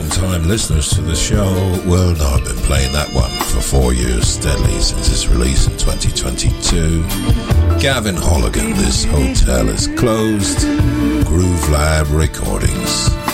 long-time listeners to the show will know I've been playing that one for 4 years steadily since its release in 2022. Gavin Holligan, This Hotel is Closed, Groove Lab Recordings.